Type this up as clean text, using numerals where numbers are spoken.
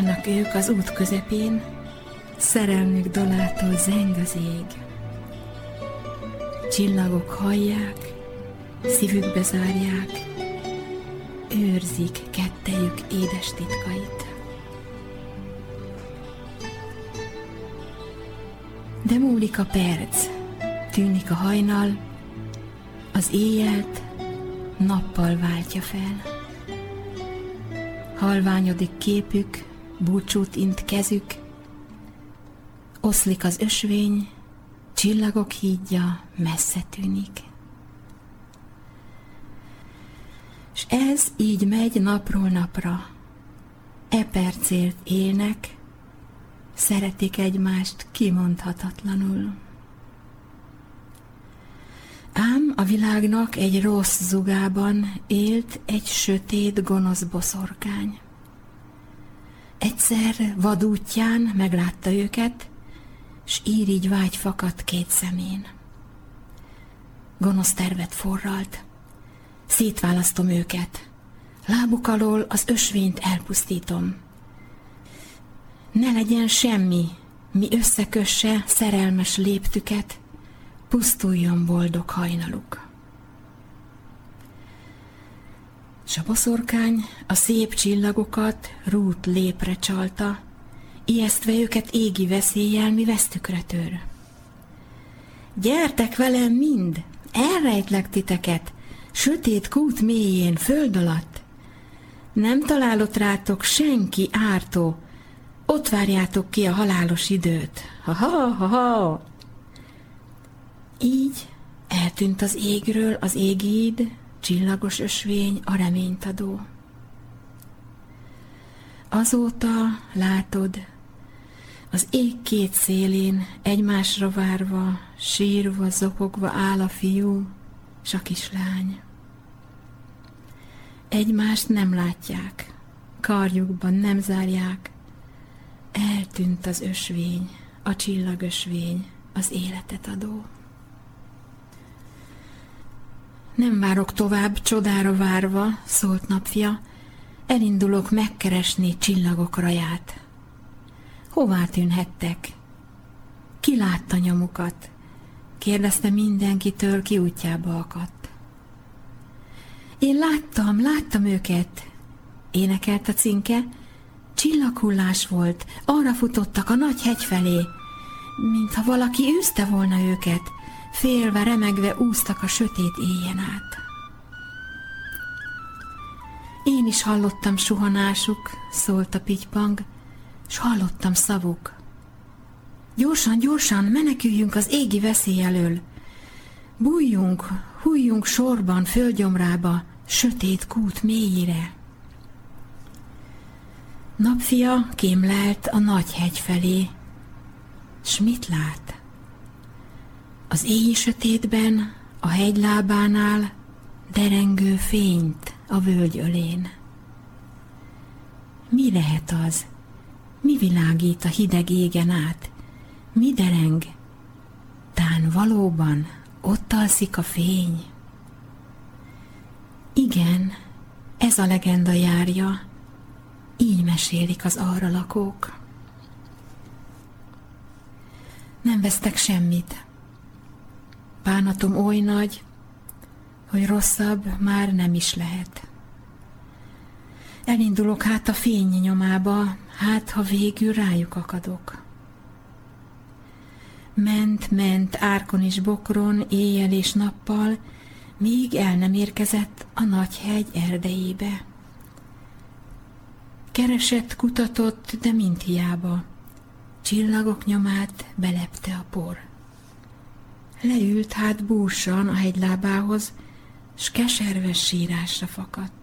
Állnak ők az út közepén, szerelmük dalától zeng az ég. Csillagok hallják, szívükbe zárják, őrzik kettejük édes titkait. De múlik a perc, tűnik a hajnal, az éjjelt nappal váltja fel. Halványodik képük, búcsút int kezük, oszlik az ösvény, csillagok hídja messze tűnik. S ez így megy napról napra, e percért élnek, szeretik egymást kimondhatatlanul. Ám a világnak egy rossz zugában élt egy sötét, gonosz boszorkány. Egyszer vadútján meglátta őket, s irigy vágy fakadt két szemén. Gonosz tervet forralt, szétválasztom őket, lábuk alól az ösvényt elpusztítom. Ne legyen semmi, mi összekösse szerelmes léptüket, pusztuljon boldog hajnaluk. S a boszorkány a szép csillagokat rút lépre csalta, ijesztve őket égi veszéllyel, mi vesztükre tör. Gyertek velem mind, elrejtlek titeket, sötét kút mélyén, föld alatt. Nem találott rátok senki ártó, ott várjátok ki a halálos időt. Ha-ha-ha-ha! Így eltűnt az égről az égíd, csillagos ösvény, a reményt adó. Azóta látod, az ég két szélén egymásra várva, sírva, zokogva áll a fiú s a kislány. Egymást nem látják, karjukban nem zárják, eltűnt az ösvény, a csillagösvény, az életet adó. Nem várok tovább, csodára várva, szólt napfia, elindulok megkeresni csillagok raját. Hová tűnhettek? Ki látta nyomukat? Kérdezte mindenkitől, ki útjába akadt. Én láttam őket, énekelt a cinke, csillaghullás volt, arra futottak a nagy hegy felé, mintha valaki űzte volna őket, félve, remegve úsztak a sötét éjjen át. Én is hallottam suhanásuk, szólt a pitypang, s hallottam szavuk. Gyorsan, gyorsan, meneküljünk az égi veszély elől. Bújjunk, hújjunk sorban földgyomrába, sötét kút mélyére. Napfia kémlelt a nagy hegy felé, s mit lát? Az éji sötétben, a hegy lábánál derengő fényt a völgy ölén. Mi lehet az? Mi világít a hideg égen át? Mi dereng? Tán valóban ott alszik a fény? Igen, ez a legenda járja, így mesélik az arra lakók. Nem vesztek semmit. Bánatom oly nagy, hogy rosszabb már nem is lehet. Elindulok hát a fény nyomába, hát ha végül rájuk akadok. Ment árkon és bokron, éjjel és nappal, míg el nem érkezett a nagy hegy erdejébe. Keresett, kutatott, de mind hiába, csillagok nyomát belepte a por. Leült hát búsan a hegylábához, s keserves sírásra fakadt.